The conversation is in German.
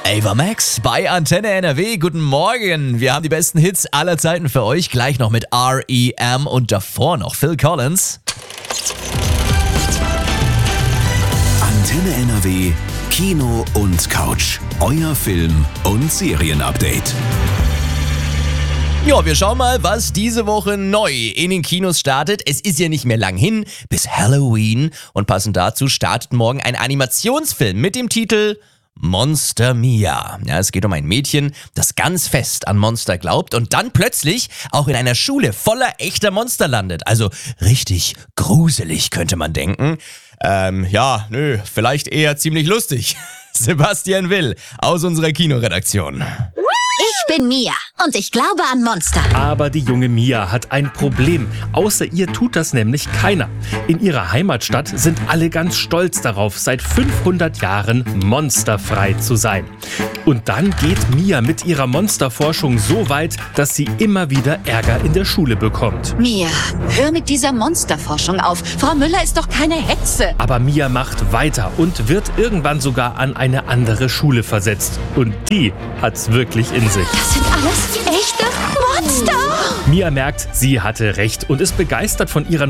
Ava Max bei Antenne NRW. Guten Morgen. Wir haben die besten Hits aller Zeiten für euch. Gleich noch mit R.E.M. und davor noch Phil Collins. Antenne NRW, Kino und Couch. Euer Film- und Serienupdate. Ja, wir schauen mal, was diese Woche neu in den Kinos startet. Es ist ja nicht mehr lang hin bis Halloween. Und passend dazu startet morgen ein Animationsfilm mit dem Titel Monster Mia. Ja, es geht um ein Mädchen, das ganz fest an Monster glaubt und dann plötzlich auch in einer Schule voller echter Monster landet. Also richtig gruselig, könnte man denken. Vielleicht eher ziemlich lustig. Sebastian Will aus unserer Kinoredaktion. Ich bin Mia und ich glaube an Monster. Aber die junge Mia hat ein Problem. Außer ihr tut das nämlich keiner. In ihrer Heimatstadt sind alle ganz stolz darauf, seit 500 Jahren monsterfrei zu sein. Und dann geht Mia mit ihrer Monsterforschung so weit, dass sie immer wieder Ärger in der Schule bekommt. Mia, hör mit dieser Monsterforschung auf. Frau Müller ist doch keine Hexe. Aber Mia macht weiter und wird irgendwann sogar an eine andere Schule versetzt. Und die hat's wirklich in sich. Das sind alles echte Monster. Mia merkt, sie hatte recht und ist begeistert von ihrer